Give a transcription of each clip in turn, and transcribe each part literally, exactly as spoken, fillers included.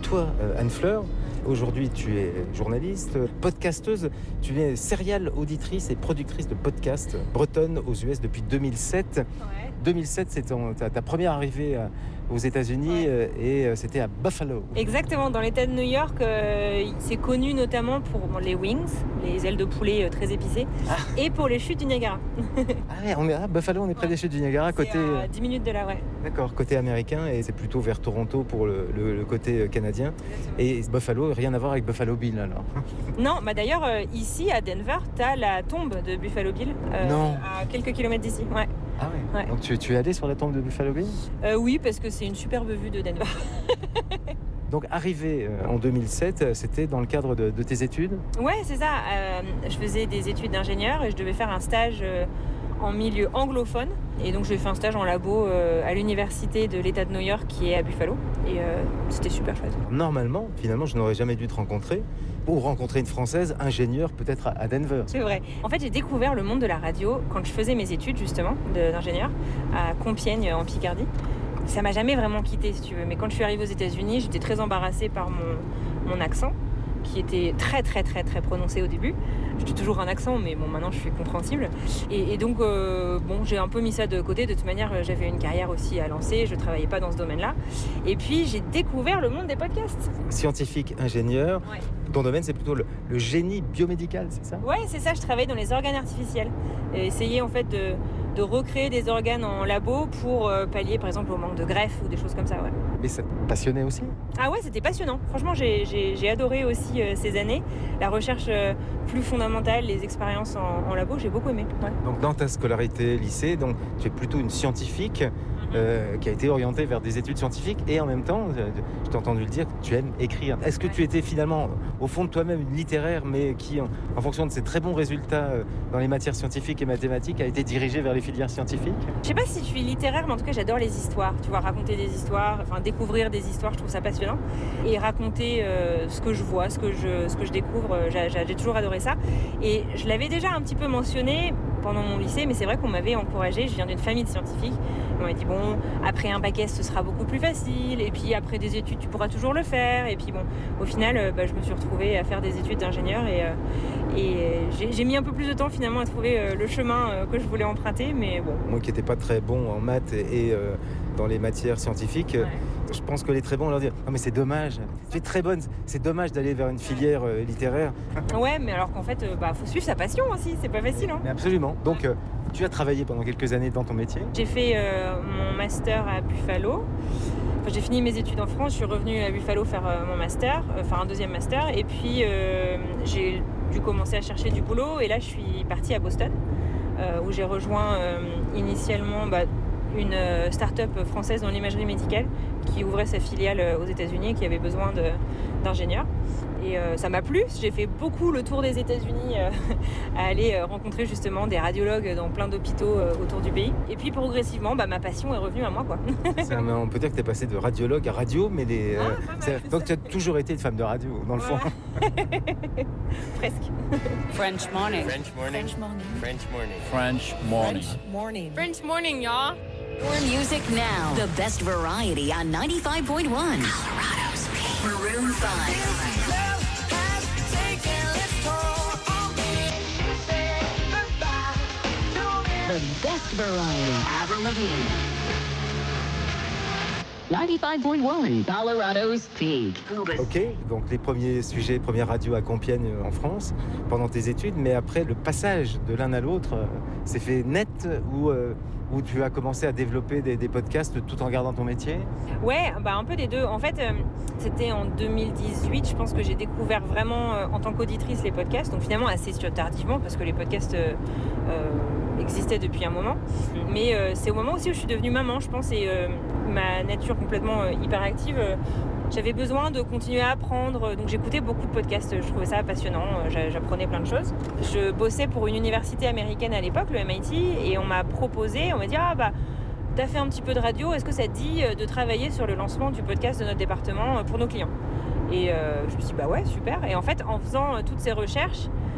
toi, Anne Fleur, aujourd'hui tu es journaliste, podcasteuse, tu es serial auditrice et productrice de podcasts bretonne aux U S depuis deux mille sept. Ouais. deux mille sept, c'est ton, ta, ta première arrivée aux États-Unis, ouais. Et c'était à Buffalo. Exactement, dans l'État de New York, euh, c'est connu notamment pour les wings, les ailes de poulet très épicées, ah. Et pour les chutes du Niagara. Ah ouais, on est à Buffalo, on est près ouais. des chutes du Niagara, c'est côté à dix minutes de là, ouais. D'accord, côté américain, et c'est plutôt vers Toronto pour le, le, le côté canadien. Exactement. Et Buffalo, rien à voir avec Buffalo Bill alors. Non, bah d'ailleurs euh, ici à Denver, t'as la tombe de Buffalo Bill, euh, non. à quelques kilomètres d'ici, ouais. Ah ouais. ouais. Donc tu, tu es allé sur la tombe de Buffalo Bill ? euh, Oui, parce que c'est une superbe vue de Denver. Donc arrivé euh, en deux mille sept, c'était dans le cadre de, de tes études ? Ouais, c'est ça. Euh, je faisais des études d'ingénieur et je devais faire un stage euh, en milieu anglophone. Et donc j'ai fait un stage en labo euh, à l'université de l'État de New York qui est à Buffalo. Et euh, c'était super chouette. Normalement, finalement, je n'aurais jamais dû te rencontrer ou rencontrer une Française ingénieure peut-être à Denver. C'est vrai. En fait, j'ai découvert le monde de la radio quand je faisais mes études justement d'ingénieur à Compiègne en Picardie. Ça m'a jamais vraiment quitté si tu veux. Mais quand je suis arrivée aux États-Unis, j'étais très embarrassée par mon, mon accent qui était très très très très prononcé au début. J'ai toujours un accent, mais bon, maintenant je suis compréhensible. Et, et donc, euh, bon, j'ai un peu mis ça de côté. De toute manière, j'avais une carrière aussi à lancer. Je travaillais pas dans ce domaine-là. Et puis, j'ai découvert le monde des podcasts. Scientifique, ingénieur. Ouais. Ton domaine, c'est plutôt le, le génie biomédical, c'est ça ? Ouais, c'est ça. Je travaille dans les organes artificiels. Et essayer en fait de, de recréer des organes en labo pour euh, pallier, par exemple, au manque de greffe ou des choses comme ça. Ouais. Mais ça te passionnait aussi ? Ah ouais, c'était passionnant. Franchement, j'ai, j'ai, j'ai adoré aussi euh, ces années. La recherche euh, plus fondamentale, les expériences en, en labo, j'ai beaucoup aimé. Ouais. Donc dans ta scolarité lycée, donc, tu es plutôt une scientifique mm-hmm. euh, qui a été orientée vers des études scientifiques et en même temps, euh, je t'ai entendu le dire, tu aimes écrire. Est-ce que ouais. tu étais finalement, au fond de toi-même, une littéraire, mais qui, en, en fonction de ses très bons résultats euh, dans les matières scientifiques et mathématiques, a été dirigée vers les filières scientifiques ? Je sais pas si je suis littéraire, mais en tout cas, j'adore les histoires. Tu vois, raconter des histoires, enfin découvrir des histoires, je trouve ça passionnant. Et raconter euh, ce que je vois, ce que je, ce que je découvre, j'ai, j'ai toujours adoré ça. Et je l'avais déjà un petit peu mentionné pendant mon lycée, mais c'est vrai qu'on m'avait encouragée. Je viens d'une famille de scientifiques. On m'a dit, bon, après un bac S, ce sera beaucoup plus facile. Et puis après des études, tu pourras toujours le faire. Et puis bon, au final, euh, bah, je me suis retrouvée à faire des études d'ingénieur. Et, euh, et j'ai, j'ai mis un peu plus de temps finalement à trouver euh, le chemin euh, que je voulais emprunter. Mais bon. Moi qui n'étais pas très bon en maths et, et euh, dans les matières scientifiques, ouais. Je pense que les très bons leur disent « Ah mais c'est dommage, tu es très bonne, c'est dommage d'aller vers une filière euh, littéraire. » Ouais, mais alors qu'en fait, euh, bah, faut suivre sa passion aussi, c'est pas facile. Hein. Mais absolument. Donc, ouais. euh, tu as travaillé pendant quelques années dans ton métier. J'ai fait euh, mon master à Buffalo. Enfin, j'ai fini mes études en France, je suis revenue à Buffalo faire euh, mon master, euh, faire un deuxième master. Et puis, euh, j'ai dû commencer à chercher du boulot. Et là, je suis partie à Boston, euh, où j'ai rejoint euh, initialement... Bah, une start-up française dans l'imagerie médicale qui ouvrait sa filiale aux États-Unis et qui avait besoin de, d'ingénieurs. Et euh, ça m'a plu. J'ai fait beaucoup le tour des États-Unis euh, à aller euh, rencontrer justement des radiologues dans plein d'hôpitaux euh, autour du pays. Et puis progressivement, bah, ma passion est revenue à moi, quoi. C'est un, on peut dire que tu es passée de radiologue à radio, mais des, ah, euh, donc tu as toujours été une femme de radio, dans le voilà. fond. Presque. French morning. French morning. French morning. French morning. French morning. French morning. French morning, y'all. More music now. The best variety on ninety-five point one. Colorado's Peak. Maroon five. The best variety. Avril Lavigne. ninety-five point one. Colorado's Peak. Ok, donc les premiers sujets, première radio à Compiègne en France pendant tes études, mais après le passage de l'un à l'autre, euh, c'est fait net ou euh, où tu as commencé à développer des, des podcasts tout en gardant ton métier ? Ouais, bah un peu des deux. En fait, euh, c'était en deux mille dix-huit, je pense que j'ai découvert vraiment euh, en tant qu'auditrice les podcasts, donc finalement assez tardivement parce que les podcasts euh, euh, existaient depuis un moment. Mais euh, c'est au moment aussi où je suis devenue maman, je pense, et euh, ma nature complètement euh, hyperactive, euh, j'avais besoin de continuer à apprendre. Donc j'écoutais beaucoup de podcasts, je trouvais ça passionnant, j'apprenais plein de choses. Je bossais pour une université américaine à l'époque, le M I T, et on m'a proposé, on m'a dit « Ah bah, t'as fait un petit peu de radio, est-ce que ça te dit de travailler sur le lancement du podcast de notre département pour nos clients ?» Et euh, je me suis dit « Bah ouais, super !» Et en fait, en faisant toutes ces recherches,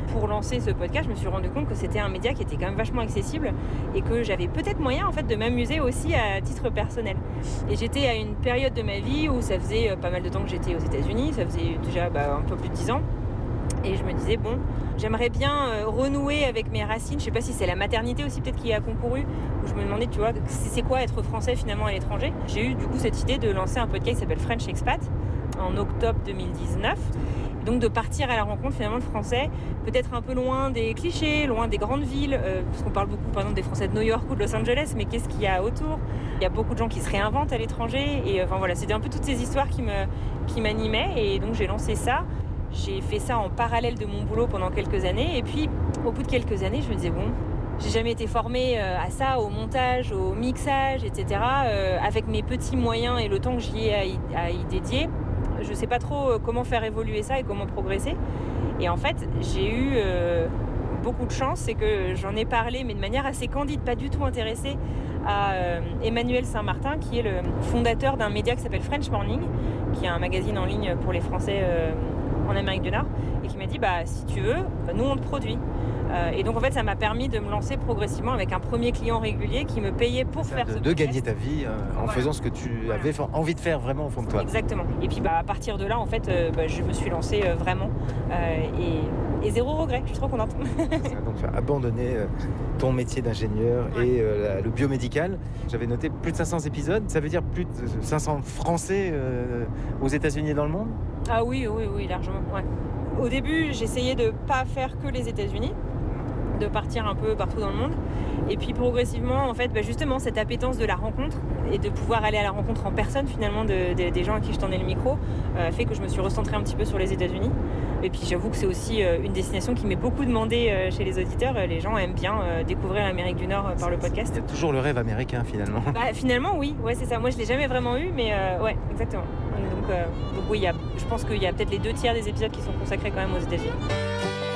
pour lancer ce podcast, je me suis rendu compte que c'était un média qui était quand même vachement accessible et que j'avais peut-être moyen en fait de m'amuser aussi à titre personnel. Et j'étais à une période de ma vie où ça faisait pas mal de temps que j'étais aux États-Unis, ça faisait déjà bah, un peu plus de dix ans. Et je me disais, bon, j'aimerais bien euh, renouer avec mes racines. Je sais pas si c'est la maternité aussi peut-être qui a concouru, où je me demandais, tu vois, c'est quoi être français finalement à l'étranger. J'ai eu du coup cette idée de lancer un podcast qui s'appelle French Expat en octobre deux mille dix-neuf. Donc de partir à la rencontre finalement de Français, peut-être un peu loin des clichés, loin des grandes villes, euh, parce qu'on parle beaucoup par exemple des Français de New York ou de Los Angeles, mais qu'est-ce qu'il y a autour ? Il y a beaucoup de gens qui se réinventent à l'étranger, et enfin voilà, c'était un peu toutes ces histoires qui me, qui m'animaient, et donc j'ai lancé ça. J'ai fait ça en parallèle de mon boulot pendant quelques années, et puis au bout de quelques années, je me disais bon, j'ai jamais été formée à ça, au montage, au mixage, et cetera. Euh, avec mes petits moyens et le temps que j'y ai à y, à y dédier, je sais pas trop comment faire évoluer ça et comment progresser. Et en fait, j'ai eu euh, beaucoup de chance, c'est que j'en ai parlé, mais de manière assez candide, pas du tout intéressée, à euh, Emmanuel Saint-Martin, qui est le fondateur d'un média qui s'appelle French Morning, qui est un magazine en ligne pour les Français euh, en Amérique du Nord, et qui m'a dit bah si tu veux, nous on te produit. Euh, et donc en fait ça m'a permis de me lancer progressivement avec un premier client régulier qui me payait pour ça, faire de, ce de podcast. gagner ta vie euh, en voilà. faisant ce que tu voilà. avais envie de faire vraiment au fond de toi. Exactement. Et puis bah à partir de là en fait euh, bah, je me suis lancée euh, vraiment euh, et, et zéro regret, je suis trop contente. Ça, donc tu as abandonné euh, ton métier d'ingénieur ouais. et euh, la, le biomédical. J'avais noté plus de cinq cents épisodes, ça veut dire plus de cinq cents Français euh, aux États-Unis et dans le monde ? Ah oui, oui, oui, largement, ouais. Au début, j'essayais de pas faire que les États-Unis, de partir un peu partout dans le monde. Et puis progressivement, en fait, bah justement, cette appétence de la rencontre et de pouvoir aller à la rencontre en personne finalement de, de, des gens à qui je tendais le micro euh, fait que je me suis recentrée un petit peu sur les États-Unis. Et puis j'avoue que c'est aussi euh, une destination qui m'est beaucoup demandée euh, chez les auditeurs. Les gens aiment bien euh, découvrir l'Amérique du Nord euh, par le podcast. C'est toujours le rêve américain finalement. Bah, finalement, oui, ouais, c'est ça. Moi, je l'ai jamais vraiment eu, mais euh, ouais, exactement. Donc, euh, donc oui, y a, je pense qu'il y a peut-être les deux tiers des épisodes qui sont consacrés quand même aux États-Unis.